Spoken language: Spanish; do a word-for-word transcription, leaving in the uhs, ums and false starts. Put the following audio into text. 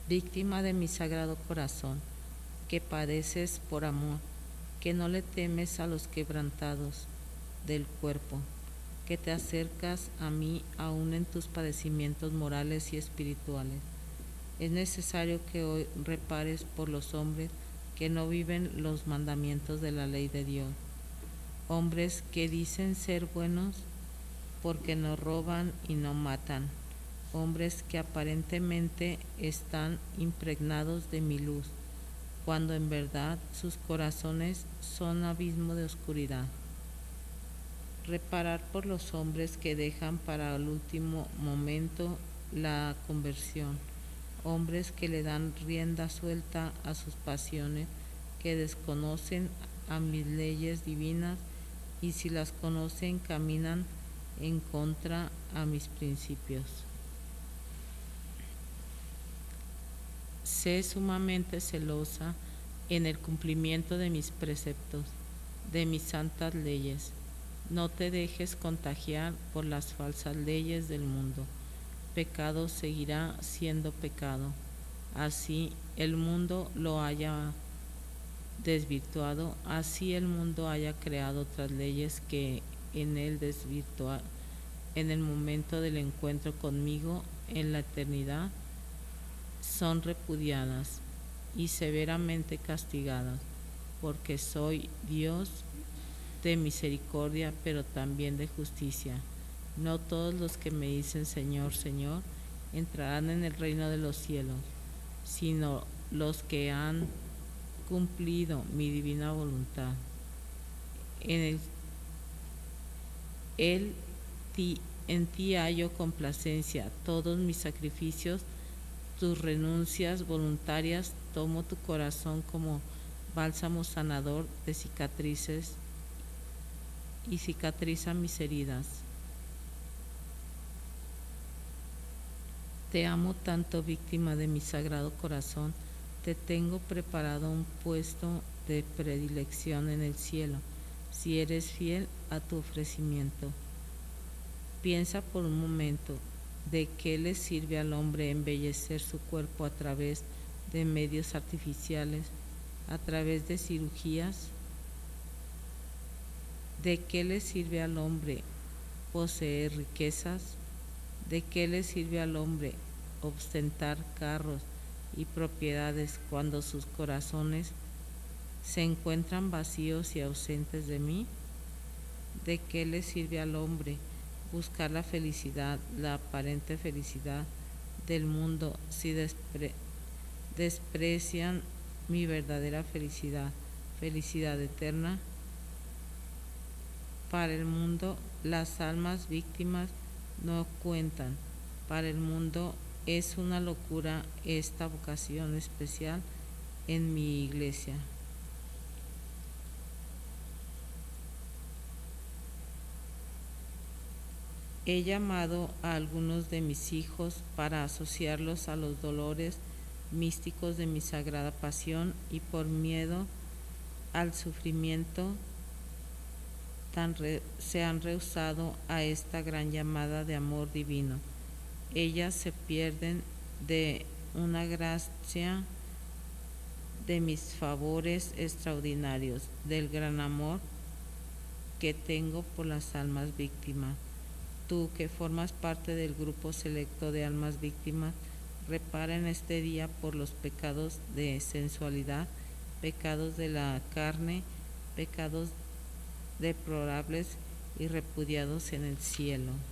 víctima de mi sagrado corazón, que padeces por amor, que no le temes a los quebrantados del cuerpo, que te acercas a mí aún en tus padecimientos morales y espirituales. Es necesario que hoy repares por los hombres que no viven los mandamientos de la ley de Dios, hombres que dicen ser buenos porque no roban y no matan, hombres que aparentemente están impregnados de mi luz, cuando en verdad sus corazones son abismo de oscuridad. Reparar por los hombres que dejan para el último momento la conversión, hombres que le dan rienda suelta a sus pasiones, que desconocen a mis leyes divinas y si las conocen caminan en contra a mis principios. Sé sumamente celosa en el cumplimiento de mis preceptos, de mis santas leyes. No te dejes contagiar por las falsas leyes del mundo. Pecado seguirá siendo pecado. Así el mundo lo haya desvirtuado, así el mundo haya creado otras leyes que en él desvirtuar en el momento del encuentro conmigo en la eternidad son repudiadas y severamente castigadas, porque soy Dios de misericordia, pero también de justicia. No todos los que me dicen Señor, Señor, entrarán en el reino de los cielos, sino los que han cumplido mi divina voluntad. En el, el ti, en ti hallo complacencia, todos mis sacrificios, tus renuncias voluntarias, tomo tu corazón como bálsamo sanador de cicatrices y cicatriza mis heridas. Te amo tanto, víctima de mi sagrado corazón, te tengo preparado un puesto de predilección en el cielo, si eres fiel a tu ofrecimiento. Piensa por un momento, ¿de qué le sirve al hombre embellecer su cuerpo a través de medios artificiales, a través de cirugías? ¿De qué le sirve al hombre poseer riquezas? ¿De qué le sirve al hombre ostentar carros y propiedades cuando sus corazones se encuentran vacíos y ausentes de mí? ¿De qué le sirve al hombre buscar la felicidad, la aparente felicidad del mundo si despre desprecian mi verdadera felicidad, felicidad eterna? Para el mundo las almas víctimas no cuentan. Para el mundo es una locura esta vocación especial en mi iglesia. He llamado a algunos de mis hijos para asociarlos a los dolores místicos de mi sagrada pasión y por miedo al sufrimiento tan re, se han rehusado a esta gran llamada de amor divino. Ellas se pierden de una gracia de mis favores extraordinarios, del gran amor que tengo por las almas víctimas. Tú que formas parte del grupo selecto de almas víctimas, repara en este día por los pecados de sensualidad, pecados de la carne, pecados deplorables y repudiados en el cielo.